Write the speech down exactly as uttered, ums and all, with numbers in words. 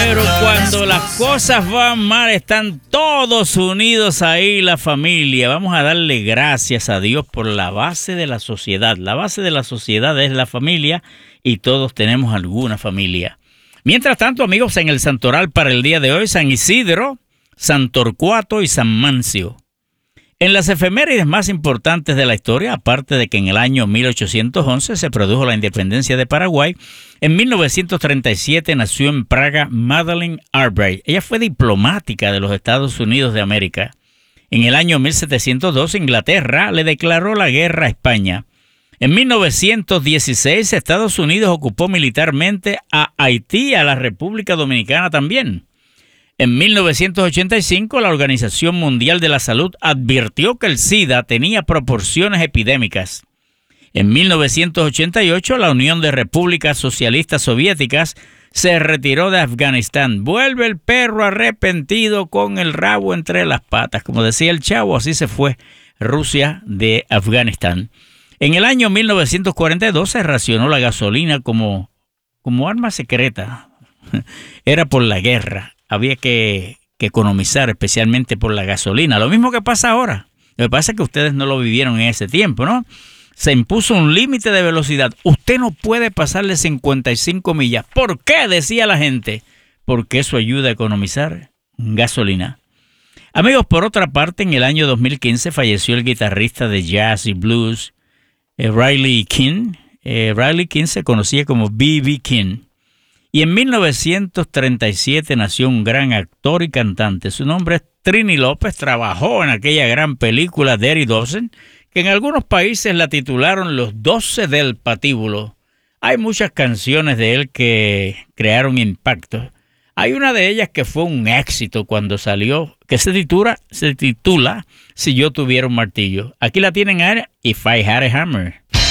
Pero cuando las cosas van mal, están todos unidos ahí, la familia. Vamos a darle gracias a Dios por la base de la sociedad. La base de la sociedad es la familia y todos tenemos alguna familia. Mientras tanto, amigos, en el santoral para el día de hoy, San Isidro, San Torcuato y San Mancio. En las efemérides más importantes de la historia, aparte de que en el año mil ochocientos once se produjo la independencia de Paraguay, en mil novecientos treinta y siete nació en Praga Madeleine Albright. Ella fue diplomática de los Estados Unidos de América. En el año mil setecientos dos, Inglaterra le declaró la guerra a España. En mil novecientos dieciséis, Estados Unidos ocupó militarmente a Haití y a la República Dominicana también. En mil novecientos ochenta y cinco, la Organización Mundial de la Salud advirtió que el SIDA tenía proporciones epidémicas. En mil novecientos ochenta y ocho, la Unión de Repúblicas Socialistas Soviéticas se retiró de Afganistán. Vuelve el perro arrepentido con el rabo entre las patas. Como decía el Chavo, así se fue Rusia de Afganistán. En el año mil novecientos cuarenta y dos se racionó la gasolina como, como arma secreta. Era por la guerra. Había que, que economizar, especialmente por la gasolina. Lo mismo que pasa ahora. Lo que pasa es que ustedes no lo vivieron en ese tiempo, ¿no? Se impuso un límite de velocidad. Usted no puede pasarle cincuenta y cinco millas. ¿Por qué? Decía la gente. Porque eso ayuda a economizar gasolina. Amigos, por otra parte, en el año dos mil quince falleció el guitarrista de jazz y blues, eh, Riley King. Eh, Riley King se conocía como B B King. Y en mil novecientos treinta y siete nació un gran actor y cantante. Su nombre es Trini López. Trabajó en aquella gran película Dirty Dozen, que en algunos países la titularon Los Doce del Patíbulo. Hay muchas canciones de él que crearon impacto. Hay una de ellas que fue un éxito cuando salió, que se titula, se titula Si yo tuviera un martillo. Aquí la tienen a él, If I Had a Hammer.